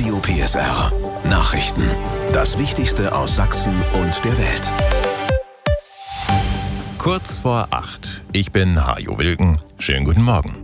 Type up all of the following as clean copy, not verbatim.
Radio PSR. Nachrichten. Das Wichtigste aus Sachsen und der Welt. Kurz vor 8. Ich bin Hajo Wilken. Schönen guten Morgen.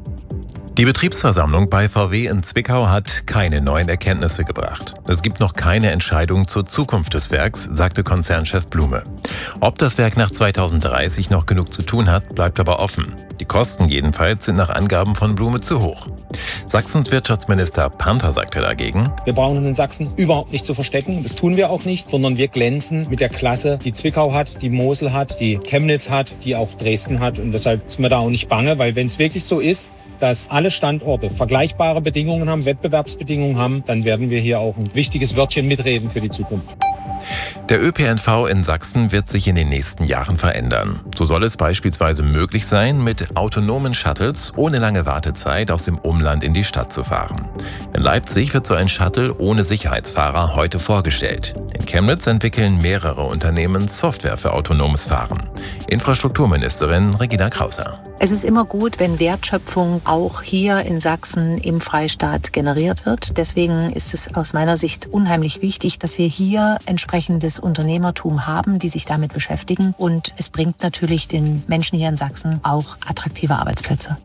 Die Betriebsversammlung bei VW in Zwickau hat keine neuen Erkenntnisse gebracht. Es gibt noch keine Entscheidung zur Zukunft des Werks, sagte Konzernchef Blume. Ob das Werk nach 2030 noch genug zu tun hat, bleibt aber offen. Die Kosten jedenfalls sind nach Angaben von Blume zu hoch. Sachsens Wirtschaftsminister Panther sagte dagegen: Wir brauchen uns in Sachsen überhaupt nicht zu verstecken. Das tun wir auch nicht, sondern wir glänzen mit der Klasse, die Zwickau hat, die Mosel hat, die Chemnitz hat, die auch Dresden hat. Und deshalb ist mir da auch nicht bange, weil wenn es wirklich so ist, dass alle Standorte vergleichbare Bedingungen haben, Wettbewerbsbedingungen haben, dann werden wir hier auch ein wichtiges Wörtchen mitreden für die Zukunft. Der ÖPNV in Sachsen wird sich in den nächsten Jahren verändern. So soll es beispielsweise möglich sein, mit autonomen Shuttles ohne lange Wartezeit aus dem Umland in die Stadt zu fahren. In Leipzig wird so ein Shuttle ohne Sicherheitsfahrer heute vorgestellt. In Chemnitz entwickeln mehrere Unternehmen Software für autonomes Fahren. Infrastrukturministerin Regina Krauser. Es ist immer gut, wenn Wertschöpfung auch hier in Sachsen im Freistaat generiert wird. Deswegen ist es aus meiner Sicht unheimlich wichtig, dass wir hier entsprechendes Unternehmertum haben, die sich damit beschäftigen. Und es bringt natürlich den Menschen hier in Sachsen auch attraktive Arbeitsplätze.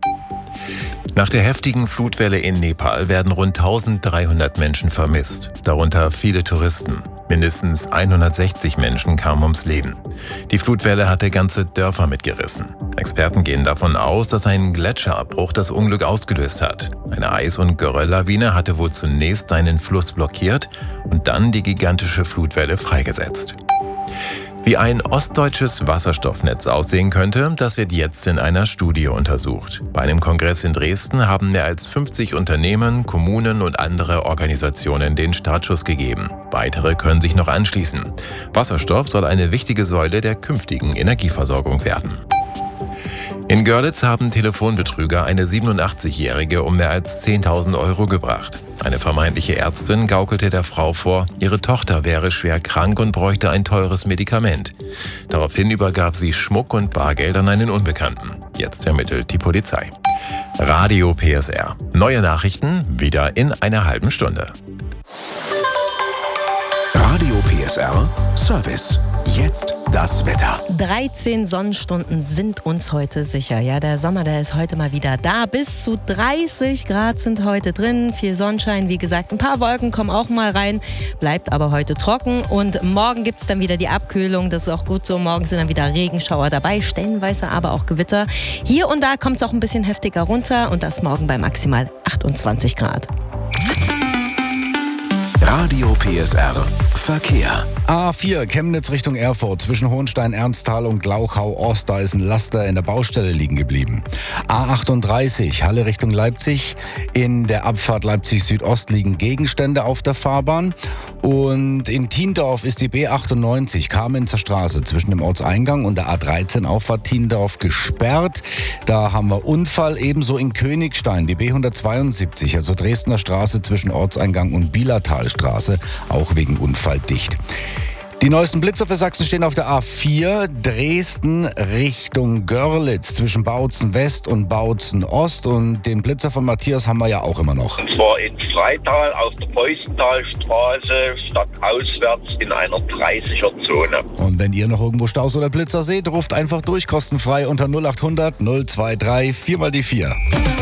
Nach der heftigen Flutwelle in Nepal werden rund 1300 Menschen vermisst, darunter viele Touristen. Mindestens 160 Menschen kamen ums Leben. Die Flutwelle hatte ganze Dörfer mitgerissen. Experten gehen davon aus, dass ein Gletscherabbruch das Unglück ausgelöst hat. Eine Eis- und Gerölllawine hatte wohl zunächst einen Fluss blockiert und dann die gigantische Flutwelle freigesetzt. Wie ein ostdeutsches Wasserstoffnetz aussehen könnte, das wird jetzt in einer Studie untersucht. Bei einem Kongress in Dresden haben mehr als 50 Unternehmen, Kommunen und andere Organisationen den Startschuss gegeben. Weitere können sich noch anschließen. Wasserstoff soll eine wichtige Säule der künftigen Energieversorgung werden. In Görlitz haben Telefonbetrüger eine 87-Jährige um mehr als 10.000 Euro gebracht. Eine vermeintliche Ärztin gaukelte der Frau vor, ihre Tochter wäre schwer krank und bräuchte ein teures Medikament. Daraufhin übergab sie Schmuck und Bargeld an einen Unbekannten. Jetzt ermittelt die Polizei. Radio PSR. Neue Nachrichten wieder in einer halben Stunde. Radio PSR Service. Jetzt das Wetter. 13 Sonnenstunden sind uns heute sicher. Ja, der Sommer, der ist heute mal wieder da. Bis zu 30 Grad sind heute drin. Viel Sonnenschein, wie gesagt. Ein paar Wolken kommen auch mal rein. Bleibt aber heute trocken. Und morgen gibt es dann wieder die Abkühlung. Das ist auch gut so. Morgen sind dann wieder Regenschauer dabei. Stellenweise aber auch Gewitter. Hier und da kommt es auch ein bisschen heftiger runter. Und das morgen bei maximal 28 Grad. Radio PSR Verkehr. A4 Chemnitz Richtung Erfurt zwischen Hohenstein, Ernsthal und Glauchau-Ost. Da ist ein Laster in der Baustelle liegen geblieben. A38 Halle Richtung Leipzig. In der Abfahrt Leipzig-Südost liegen Gegenstände auf der Fahrbahn. Und in Thiendorf ist die B98 Kamenzer Straße zwischen dem Ortseingang und der A13 Auffahrt Thiendorf gesperrt. Da haben wir Unfall. Ebenso in Königstein die B172, also Dresdner Straße zwischen Ortseingang und Bielertalstraße, auch wegen Unfall dicht. Die neuesten Blitzer für Sachsen stehen auf der A4 Dresden Richtung Görlitz zwischen Bautzen West und Bautzen Ost. Und den Blitzer von Matthias haben wir ja auch immer noch. Und zwar in Freital auf der Beusthalstraße stadtauswärts in einer 30er-Zone. Und wenn ihr noch irgendwo Staus oder Blitzer seht, ruft einfach durch, kostenfrei unter 0800 023 4 mal die 4.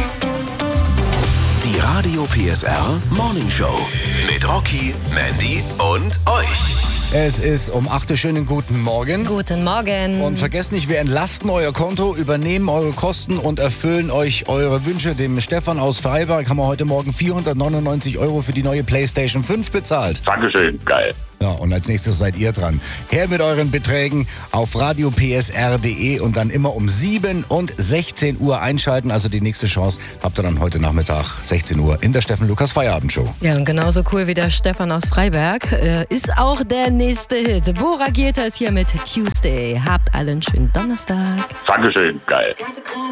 Die Radio PSR Morning Show mit Rocky, Mandy und euch. Es ist um 8 Uhr. Schönen guten Morgen. Guten Morgen. Und vergesst nicht, wir entlasten euer Konto, übernehmen eure Kosten und erfüllen euch eure Wünsche. Dem Stefan aus Freiberg haben wir heute Morgen 499 Euro für die neue PlayStation 5 bezahlt. Dankeschön, geil. Ja, und als nächstes seid ihr dran. Her mit euren Beträgen auf radiopsr.de und dann immer um 7 und 16 Uhr einschalten. Also die nächste Chance habt ihr dann heute Nachmittag 16 Uhr in der Steffen-Lukas Feierabendshow. Ja, und genauso cool wie der Stefan aus Freiberg ist auch der nächste Hit. Bora Gieta ist hier mit Tuesday. Habt allen schönen Donnerstag. Dankeschön, geil.